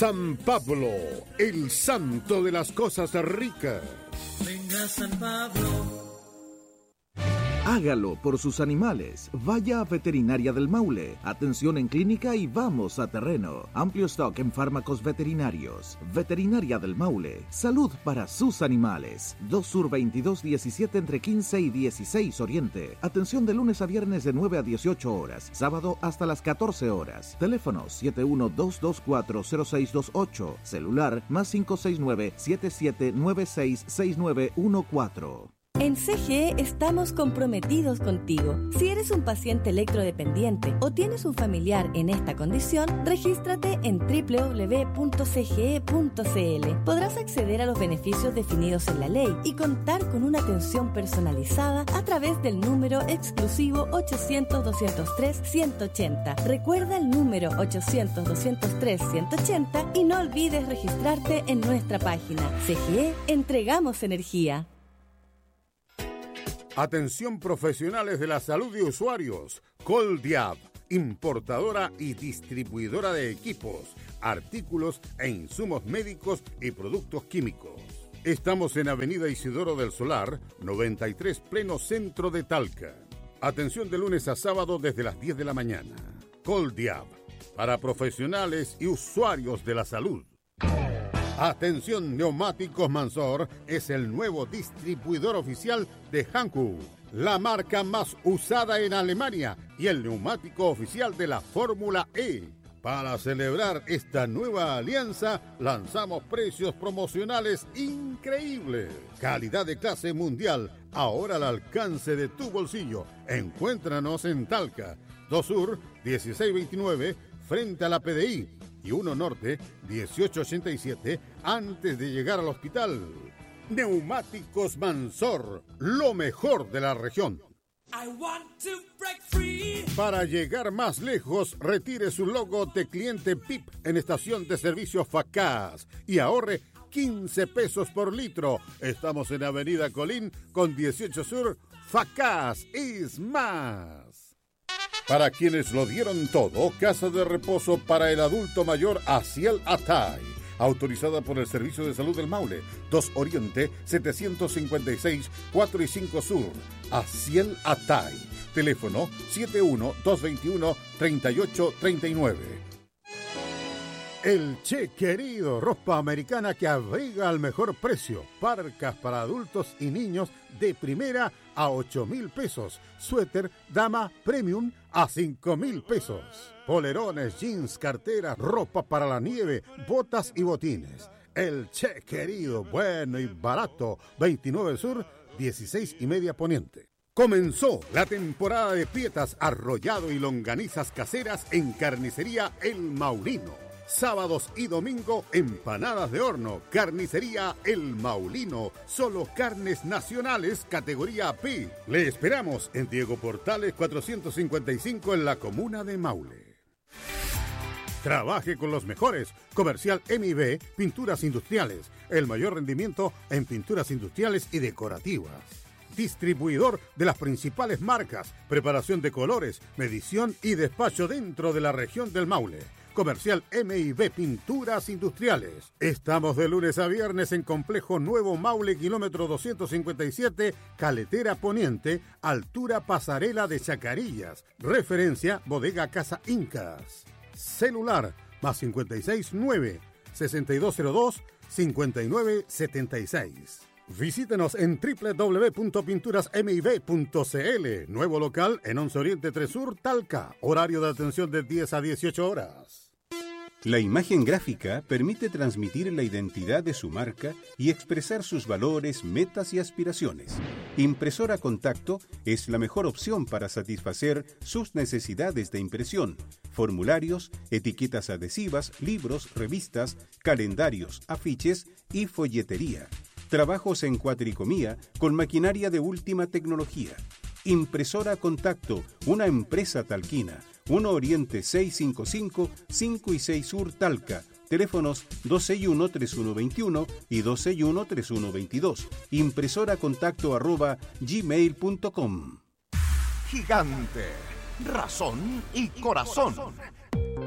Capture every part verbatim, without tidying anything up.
San Pablo, el santo de las cosas ricas. Venga San Pablo. Hágalo por sus animales. Vaya a Veterinaria del Maule. Atención en clínica y vamos a terreno. Amplio stock en fármacos veterinarios. Veterinaria del Maule. Salud para sus animales. dos Sur veintidós diecisiete entre quince y dieciséis Oriente. Atención de lunes a viernes de nueve a dieciocho horas. Sábado hasta las catorce horas. Teléfono siete uno dos dos cuatro cero seis dos ocho. Celular más cinco seis nueve siete siete nueve seis seis nueve uno cuatro. En C G E estamos comprometidos contigo. Si eres un paciente electrodependiente o tienes un familiar en esta condición, regístrate en doble u doble u doble u punto c g e punto c l. Podrás acceder a los beneficios definidos en la ley y contar con una atención personalizada a través del número exclusivo ochocientos doscientos tres ciento ochenta. Recuerda el número ochocientos doscientos tres ciento ochenta y no olvides registrarte en nuestra página. C G E, entregamos energía. Atención profesionales de la salud de usuarios. Coldiab, importadora y distribuidora de equipos, artículos e insumos médicos y productos químicos. Estamos en Avenida Isidoro del Solar, noventa y tres, pleno centro de Talca. Atención de lunes a sábado desde las diez de la mañana. Coldiab, para profesionales y usuarios de la salud. Atención, Neumáticos Mansor es el nuevo distribuidor oficial de Hankook, la marca más usada en Alemania y el neumático oficial de la Fórmula E. Para celebrar esta nueva alianza, lanzamos precios promocionales increíbles. Calidad de clase mundial, ahora al alcance de tu bolsillo. Encuéntranos en Talca, dos Sur, dieciséis veintinueve, frente a la P D I. Y uno Norte, dieciocho ochenta y siete, antes de llegar al hospital. Neumáticos Mansor, lo mejor de la región. I want to break free. Para llegar más lejos, retire su logo de cliente P I P en estación de servicio Facaz y ahorre quince pesos por litro. Estamos en Avenida Colín con dieciocho Sur. Facaz es más. Para quienes lo dieron todo, casa de reposo para el adulto mayor Aciel Atay, autorizada por el Servicio de Salud del Maule, dos Oriente, setecientos cincuenta y seis, cuatro y cinco Sur. Aciel Atay, teléfono siete uno dos dos uno tres ocho tres nueve. El Che Querido, ropa americana que abriga al mejor precio. Parcas para adultos y niños de primera a ocho mil pesos. Suéter dama premium a cinco mil pesos. Polerones, jeans, carteras, ropa para la nieve, botas y botines. El Che Querido, bueno y barato. veintinueve Sur, dieciséis y media Poniente. Comenzó la temporada de pietas, arrollado y longanizas caseras en Carnicería El Maulino. Sábados y domingo, empanadas de horno. Carnicería El Maulino. Solo carnes nacionales, categoría P. Le esperamos en Diego Portales cuatrocientos cincuenta y cinco en la comuna de Maule. Trabaje con los mejores. Comercial M I B, Pinturas Industriales. El mayor rendimiento en pinturas industriales y decorativas. Distribuidor de las principales marcas. Preparación de colores, medición y despacho dentro de la región del Maule. Comercial M I B Pinturas Industriales. Estamos de lunes a viernes en Complejo Nuevo Maule, kilómetro doscientos cincuenta y siete, Caletera Poniente, altura Pasarela de Chacarillas. Referencia Bodega Casa Incas. Celular más cincuenta y seis nueve, sesenta y dos cero dos, cincuenta y nueve setenta y seis. Visítenos en doble u doble u doble u punto pinturas m i b punto c l. Nuevo local en once Oriente tres Sur, Talca. Horario de atención de diez a dieciocho horas. La imagen gráfica permite transmitir la identidad de su marca y expresar sus valores, metas y aspiraciones. Impresora Contacto es la mejor opción para satisfacer sus necesidades de impresión. Formularios, etiquetas adhesivas, libros, revistas, calendarios, afiches y folletería. Trabajos en cuatricomía con maquinaria de última tecnología. Impresora Contacto, una empresa talquina. uno Oriente seiscientos cincuenta y cinco, cinco y seis Sur Talca. Teléfonos dos seis uno tres uno dos uno y dos seis uno tres uno dos dos. Impresora contacto arroba gmail punto com. Gigante, razón y corazón.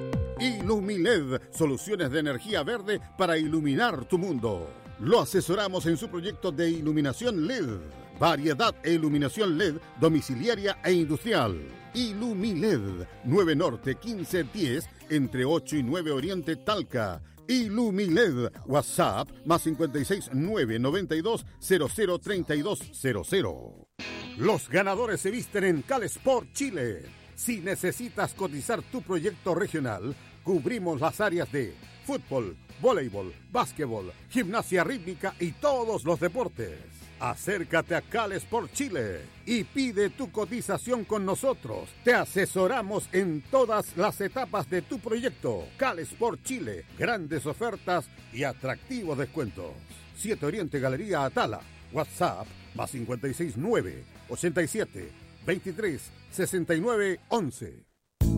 Ilumiled, soluciones de energía verde para iluminar tu mundo. Lo asesoramos en su proyecto de iluminación L E D. Variedad e iluminación L E D domiciliaria e industrial. Ilumiled, nueve Norte quince diez, entre ocho y nueve Oriente Talca. Ilumiled, WhatsApp, más cincuenta y seis nueve noventa y dos cero cero treinta y dos cero cero. Los ganadores se visten en CalSport Chile. Si necesitas cotizar tu proyecto regional, cubrimos las áreas de fútbol, voleibol, básquetbol, gimnasia rítmica y todos los deportes. Acércate a CalSport Chile y pide tu cotización con nosotros. Te asesoramos en todas las etapas de tu proyecto. CalSport Chile, grandes ofertas y atractivos descuentos. siete Oriente Galería Atala. WhatsApp más cincuenta y seis nueve ochenta y siete veintitrés sesenta y nueve once.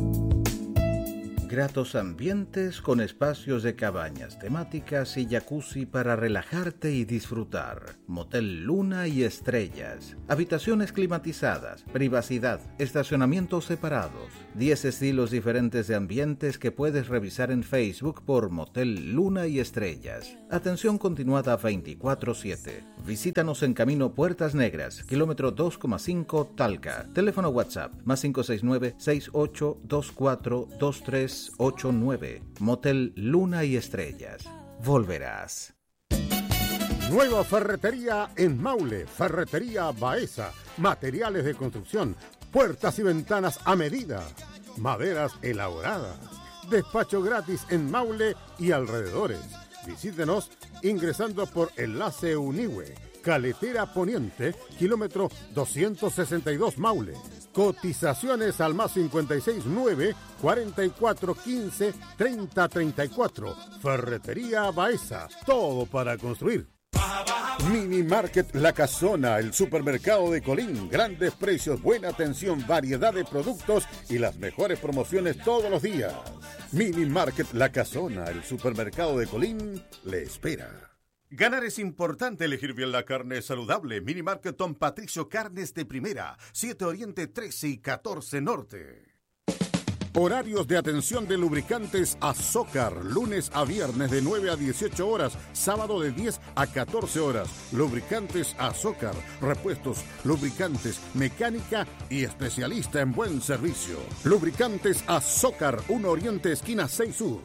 Gratos ambientes con espacios de cabañas temáticas y jacuzzi para relajarte y disfrutar. Motel Luna y Estrellas. Habitaciones climatizadas, privacidad, estacionamientos separados. diez estilos diferentes de ambientes que puedes revisar en Facebook por Motel Luna y Estrellas. Atención continuada veinticuatro siete. Visítanos en Camino Puertas Negras, kilómetro dos coma cinco Talca. Teléfono WhatsApp más cinco seis nueve seis ocho dos cuatro dos tres ocho nueve. Motel Luna y Estrellas. Volverás. Nueva ferretería en Maule. Ferretería Baeza. Materiales de construcción. Puertas y ventanas a medida. Maderas elaboradas. Despacho gratis en Maule y alrededores. Visítenos ingresando por Enlace Unihue. Caletera Poniente, kilómetro doscientos sesenta y dos Maule. Cotizaciones al más cincuenta y seis nueve cuarenta y cuatro quince treinta treinta y cuatro. Ferretería Baeza, todo para construir. Mini Market La Casona, el supermercado de Colín. Grandes precios, buena atención, variedad de productos y las mejores promociones todos los días. Mini Market La Casona, el supermercado de Colín, le espera. Ganar es importante, elegir bien la carne saludable. Mini Market Don Patricio, carnes de primera. siete Oriente trece y catorce Norte. Horarios de atención de lubricantes Azócar, lunes a viernes de nueve a dieciocho horas, sábado de diez a catorce horas. Lubricantes Azócar, repuestos, lubricantes, mecánica y especialista en buen servicio. Lubricantes Azócar, uno Oriente esquina seis Sur.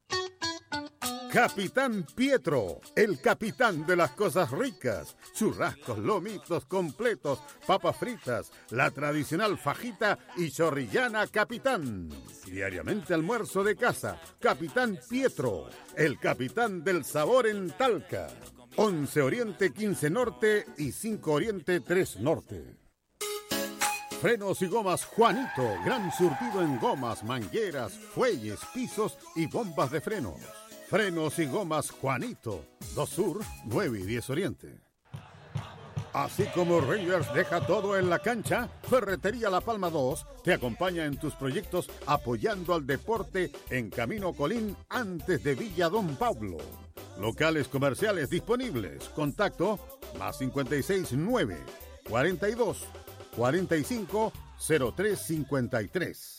Capitán Pietro, el capitán de las cosas ricas. Churrascos, lomitos completos, papas fritas, la tradicional fajita y chorrillana Capitán. Diariamente almuerzo de casa. Capitán Pietro, el capitán del sabor en Talca. once Oriente quince Norte y cinco Oriente tres Norte. Frenos y gomas Juanito, gran surtido en gomas, mangueras, fuelles, pisos y bombas de frenos. Frenos y gomas Juanito, dos Sur, nueve y diez Oriente. Así como Rangers deja todo en la cancha, Ferretería La Palma dos te acompaña en tus proyectos apoyando al deporte en Camino Colín antes de Villa Don Pablo. Locales comerciales disponibles. Contacto más cincuenta y seis nueve cuarenta y dos cuarenta y cinco cero tres cincuenta y tres.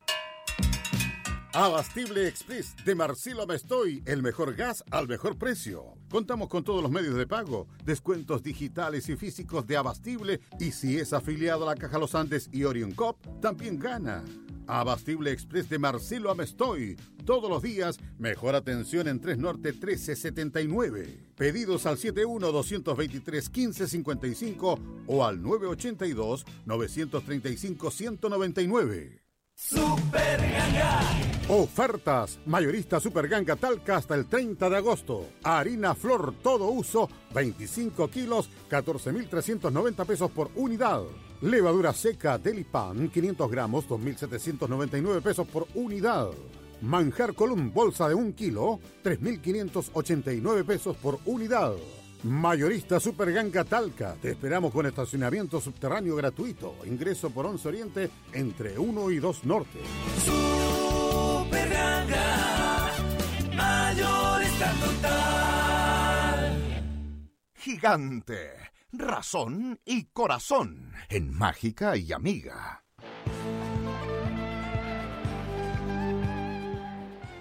Abastible Express de Marcelo Mestoy, el mejor gas al mejor precio. Contamos con todos los medios de pago, descuentos digitales y físicos de Abastible, y si es afiliado a la Caja Los Andes y Orion Cop, también gana. Abastible Express de Marcelo Amestoy, todos los días, mejor atención en tres Norte trece setenta y nueve. Pedidos al setenta y uno, doscientos veintitrés, quince cincuenta y cinco o al nueve ochenta y dos, novecientos treinta y cinco, ciento noventa y nueve. Super Ganga. Ofertas. Mayorista Super Ganga Talca hasta el treinta de agosto. Harina Flor todo uso, veinticinco kilos, catorce mil trescientos noventa pesos por unidad. Levadura seca Delipan, quinientos gramos, dos mil setecientos noventa y nueve pesos por unidad. Manjar Column, bolsa de un kilo, tres mil quinientos ochenta y nueve pesos por unidad. Mayorista Super Ganga Talca. Te esperamos con estacionamiento subterráneo gratuito. Ingreso por once Oriente entre uno y dos Norte. Super Ganga, mayorista total. Gigante, razón y corazón en Mágica y Amiga.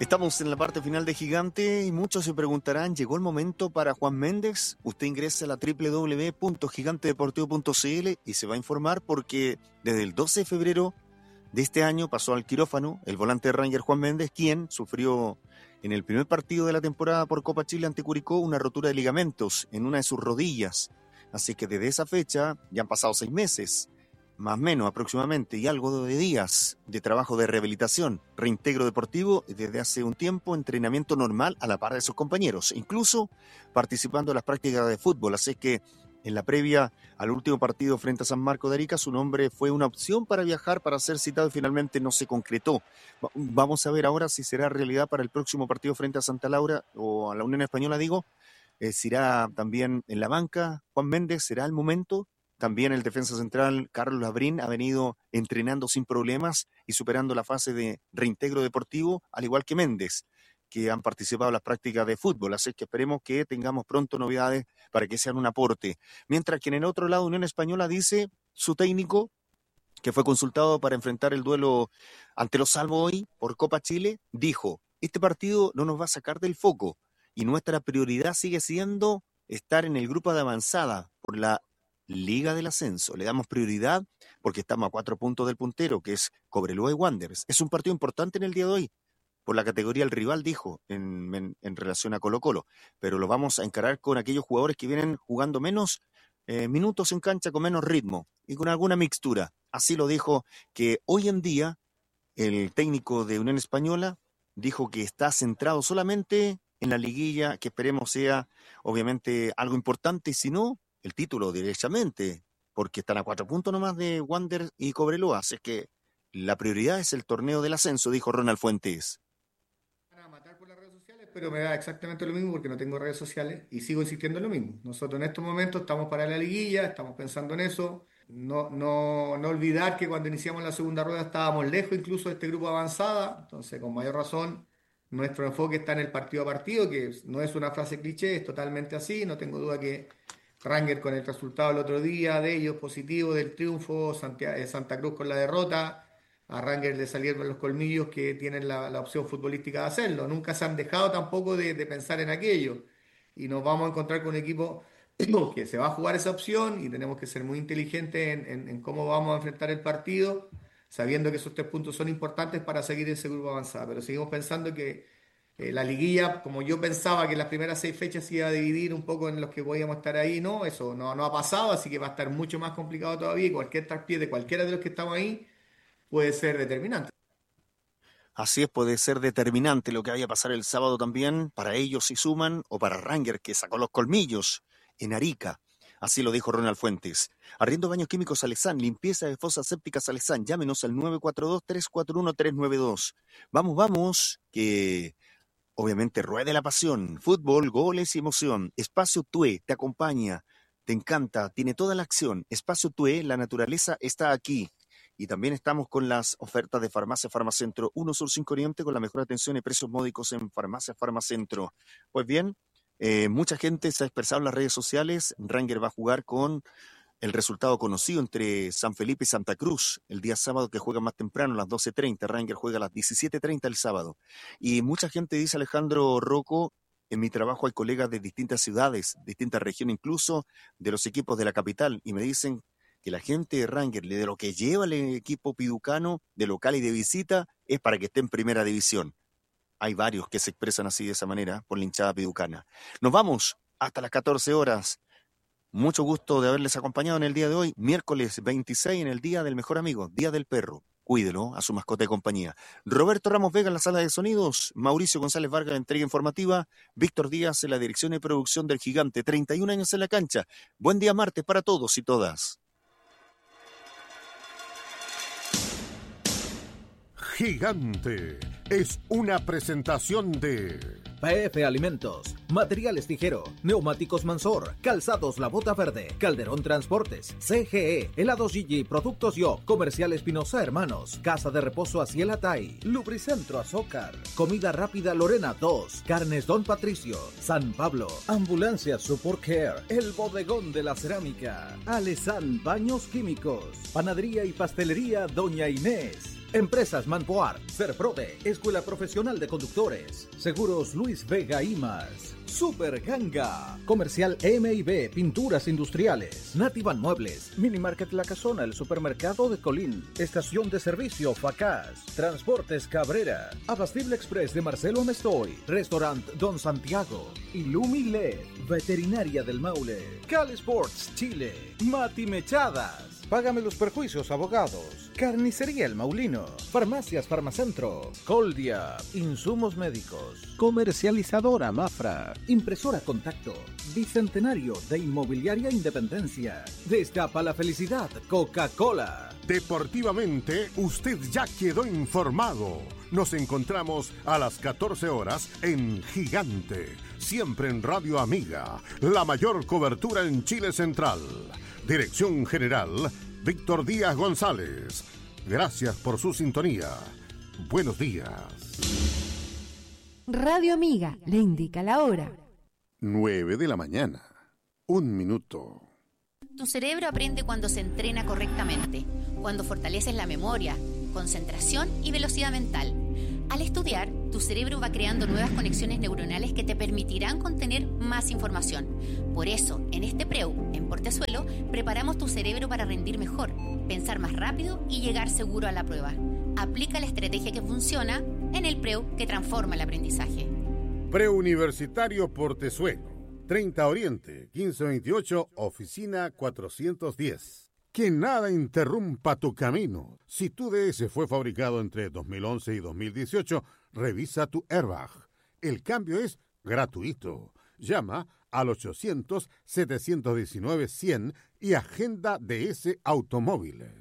Estamos en la parte final de Gigante y muchos se preguntarán, ¿llegó el momento para Juan Méndez? Usted ingresa a la doble u doble u doble u punto gigante deportivo punto c l y se va a informar porque desde el doce de febrero de este año pasó al quirófano el volante de Ranger Juan Méndez, quien sufrió en el primer partido de la temporada por Copa Chile ante Curicó una rotura de ligamentos en una de sus rodillas. Así que desde esa fecha ya han pasado seis meses. Más o menos aproximadamente, y algo de días de trabajo de rehabilitación, reintegro deportivo y desde hace un tiempo entrenamiento normal a la par de sus compañeros, incluso participando en las prácticas de fútbol. Así que en la previa al último partido frente a San Marcos de Arica, su nombre fue una opción para viajar, para ser citado y finalmente no se concretó. Vamos a ver ahora si será realidad para el próximo partido frente a Santa Laura o a la Unión Española, digo. Eh, ¿Será también en la banca Juan Méndez? ¿Será el momento? También el defensa central Carlos Labrín ha venido entrenando sin problemas y superando la fase de reintegro deportivo, al igual que Méndez, que han participado en las prácticas de fútbol. Así que esperemos que tengamos pronto novedades para que sean un aporte. Mientras que en el otro lado, Unión Española, dice su técnico, que fue consultado para enfrentar el duelo ante los Salvo hoy por Copa Chile, dijo, este partido no nos va a sacar del foco y nuestra prioridad sigue siendo estar en el grupo de avanzada por la Liga del Ascenso. Le damos prioridad porque estamos a cuatro puntos del puntero, que es Cobreloa y Wanderers. Es un partido importante en el día de hoy, por la categoría del rival, dijo, en, en, en relación a Colo-Colo. Pero lo vamos a encarar con aquellos jugadores que vienen jugando menos eh, minutos en cancha, con menos ritmo y con alguna mixtura. Así lo dijo, que hoy en día el técnico de Unión Española dijo que está centrado solamente en la liguilla, que esperemos sea obviamente algo importante, y si no, el título derechamente, porque están a cuatro puntos nomás de Wander y Cobreloa, así que la prioridad es el torneo del ascenso, dijo Ronald Fuentes. Van a matar por las redes sociales, pero me da exactamente lo mismo porque no tengo redes sociales y sigo insistiendo en lo mismo. Nosotros en estos momentos estamos para la liguilla, estamos pensando en eso. No, no, no olvidar que cuando iniciamos la segunda rueda estábamos lejos incluso de este grupo avanzada, entonces con mayor razón nuestro enfoque está en el partido a partido, que no es una frase cliché, es totalmente así. No tengo duda que Ranger con el resultado el otro día de ellos positivo del triunfo, Santa, eh, Santa Cruz con la derrota, a Ranger le salieron los colmillos que tienen la, la opción futbolística de hacerlo. Nunca se han dejado tampoco de, de pensar en aquello y nos vamos a encontrar con un equipo que se va a jugar esa opción y tenemos que ser muy inteligentes en, en, en cómo vamos a enfrentar el partido, sabiendo que esos tres puntos son importantes para seguir ese grupo avanzado. Pero seguimos pensando que Eh, la liguilla, como yo pensaba que las primeras seis fechas se iba a dividir un poco en los que podíamos estar ahí, no, eso no, no ha pasado, así que va a estar mucho más complicado todavía y cualquier traspié de cualquiera de los que estamos ahí puede ser determinante. Así es, puede ser determinante lo que vaya a pasar el sábado también, para ellos si suman, o para Ranger, que sacó los colmillos en Arica. Así lo dijo Ronald Fuentes. Arriendo Baños Químicos Alesán, limpieza de fosas sépticas Alesán, llámenos al nueve cuatro dos, tres cuatro uno, tres nueve dos. Vamos, vamos, que obviamente ruede la pasión, fútbol, goles y emoción. Espacio Tue te acompaña, te encanta, tiene toda la acción. Espacio Tue, la naturaleza está aquí. Y también estamos con las ofertas de Farmacia Farmacentro, uno Sur cinco Oriente, con la mejor atención y precios módicos en Farmacia Farmacentro. Pues bien, eh, mucha gente se ha expresado en las redes sociales. Ranger va a jugar con el resultado conocido entre San Felipe y Santa Cruz el día sábado, que juega más temprano a las doce treinta. Ranger juega a las diecisiete treinta el sábado. Y mucha gente dice, Alejandro Rocco, en mi trabajo hay colegas de distintas ciudades, distintas regiones, incluso de los equipos de la capital, y me dicen que la gente de Ranger, de lo que lleva el equipo piducano, de local y de visita, es para que esté en primera división. Hay varios que se expresan así, de esa manera, por la hinchada piducana. Nos vamos hasta las catorce horas. Mucho gusto de haberles acompañado en el día de hoy, miércoles veintiséis, en el Día del Mejor Amigo, Día del Perro. Cuídelo a su mascota de compañía. Roberto Ramos Vega en la sala de sonidos, Mauricio González Vargas en la entrega informativa, Víctor Díaz en la dirección de producción del Gigante, treinta y un años en la cancha. Buen día martes para todos y todas. Gigante es una presentación de P F Alimentos, Materiales Tijero, Neumáticos Mansor, Calzados La Bota Verde, Calderón Transportes, C G E, Helados Gigi, Productos Yo, Comercial Espinosa Hermanos, Casa de Reposo Aciel Atay, Lubricentro Azócar, Comida Rápida Lorena dos, Carnes Don Patricio, San Pablo, Ambulancia Support Care, El Bodegón de la Cerámica, Alesán Baños Químicos, Panadería y Pastelería Doña Inés, Empresas Manpoar, Serprode, Escuela Profesional de Conductores, Seguros Luis Vega y más. Super Ganga, Comercial M y B, Pinturas Industriales, Nativan Muebles, Mini Market La Casona, el Supermercado de Colín, Estación de Servicio Facás, Transportes Cabrera, Abastible Express de Marcelo Amestoy, Restaurant Don Santiago, Illumi L E D, Veterinaria del Maule, Cali Sports Chile, Mati Mechadas, Págame los Perjuicios Abogados, Carnicería El Maulino, Farmacias Farmacentro, Coldia, Insumos Médicos, Comercializadora Mafra, Impresora Contacto, Bicentenario de Inmobiliaria Independencia, Destapa la Felicidad, Coca-Cola. Deportivamente, usted ya quedó informado. Nos encontramos a las catorce horas en Gigante, siempre en Radio Amiga, la mayor cobertura en Chile Central. Dirección General, Víctor Díaz González. Gracias por su sintonía. Buenos días. Radio Amiga le indica la hora. nueve de la mañana. Un minuto. Tu cerebro aprende cuando se entrena correctamente, cuando fortaleces la memoria, concentración y velocidad mental. Al estudiar, tu cerebro va creando nuevas conexiones neuronales que te permitirán contener más información. Por eso, en este Preu, en Portezuelo, preparamos tu cerebro para rendir mejor, pensar más rápido y llegar seguro a la prueba. Aplica la estrategia que funciona en el Preu que transforma el aprendizaje. Preuniversitario Portezuelo, treinta Oriente, quince veintiocho, oficina cuatrocientos diez. Que nada interrumpa tu camino. Si tu D S fue fabricado entre dos mil once y dos mil dieciocho, revisa tu airbag. El cambio es gratuito. Llama al ochocientos, setecientos diecinueve, cien y agenda D S Automóviles.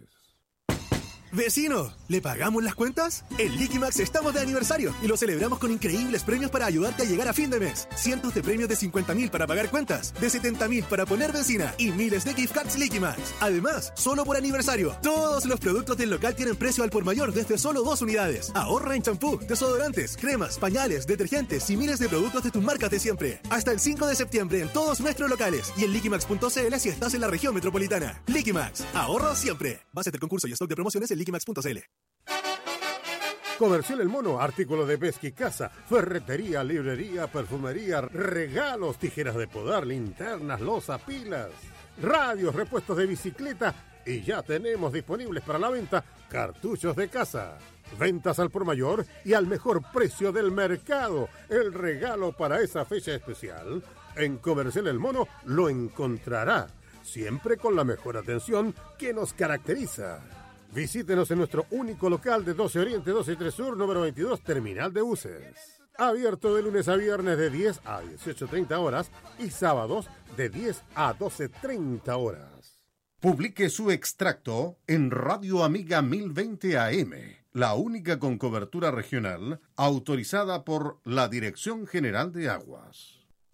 ¡Vecino! ¿Le pagamos las cuentas? En Liquimax estamos de aniversario y lo celebramos con increíbles premios para ayudarte a llegar a fin de mes. Cientos de premios de cincuenta mil para pagar cuentas, de setenta mil para poner benzina y miles de gift cards Liquimax. Además, solo por aniversario, todos los productos del local tienen precio al por mayor desde solo dos unidades. Ahorra en champú, desodorantes, cremas, pañales, detergentes y miles de productos de tus marcas de siempre. Hasta el cinco de septiembre en todos nuestros locales y en liquimax punto c l si estás en la región metropolitana. Liquimax, ahorro siempre. Base del concurso y stock de promociones en liquimax punto c l. Comercial El Mono, artículos de pesca y caza, ferretería, librería, perfumería, regalos, tijeras de podar, linternas, loza, pilas, radios, repuestos de bicicleta y ya tenemos disponibles para la venta cartuchos de caza. Ventas al por mayor y al mejor precio del mercado. El regalo para esa fecha especial. En Comercial El Mono lo encontrará, siempre con la mejor atención que nos caracteriza. Visítenos en nuestro único local de doce Oriente, doce y tres Sur, número veintidós, Terminal de Buses. Abierto de lunes a viernes de diez a dieciocho treinta horas y sábados de diez a doce treinta horas. Publique su extracto en Radio Amiga mil veinte A M, la única con cobertura regional autorizada por la Dirección General de Aguas.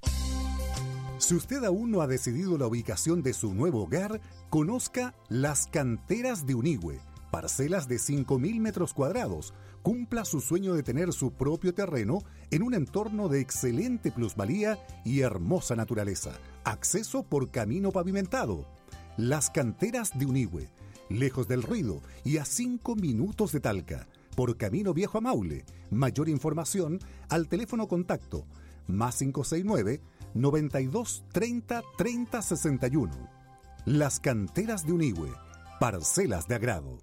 Si usted aún no ha decidido la ubicación de su nuevo hogar, conozca Las Canteras de Unigüe, parcelas de cinco mil metros cuadrados. Cumpla su sueño de tener su propio terreno en un entorno de excelente plusvalía y hermosa naturaleza. Acceso por camino pavimentado. Las Canteras de Unigüe, lejos del ruido y a cinco minutos de Talca, por camino viejo a Maule. Mayor información al teléfono contacto más cinco seis nueve, noventa y dos, treinta, treinta, sesenta y uno. Las Canteras de Unigüe, parcelas de agrado.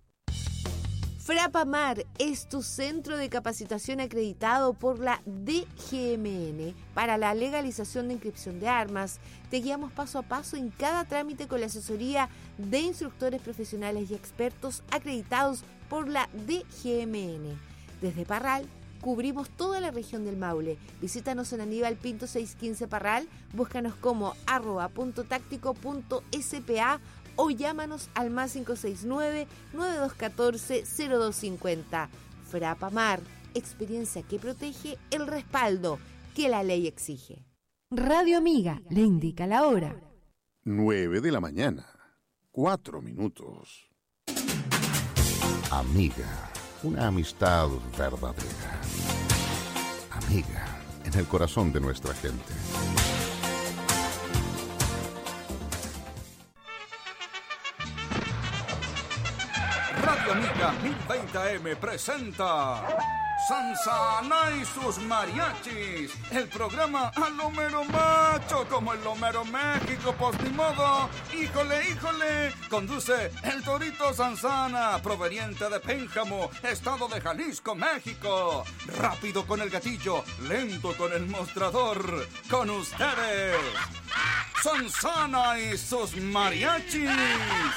Frapamar es tu centro de capacitación acreditado por la D G M N para la legalización de inscripción de armas. Te guiamos paso a paso en cada trámite con la asesoría de instructores profesionales y expertos acreditados por la D G M N. Desde Parral, cubrimos toda la región del Maule. Visítanos en Aníbal Pinto seiscientos quince Parral, búscanos como arroba punto táctico punto s p a o llámanos al más cinco seis nueve, nueve dos uno cuatro, cero dos cinco cero. Frapamar, experiencia que protege, el respaldo que la ley exige. Radio Amiga le indica la hora. nueve de la mañana, cuatro minutos. Amiga, una amistad verdadera. Amiga, en el corazón de nuestra gente. Radio Amiga mil veinte A M presenta Sansana y sus mariachis, el programa a lo mero macho, como el Homero México, pues ni modo. Híjole, híjole, conduce el Torito Sansana, proveniente de Pénjamo, estado de Jalisco, México. Rápido con el gatillo, lento con el mostrador. Con ustedes, Sansana y sus mariachis.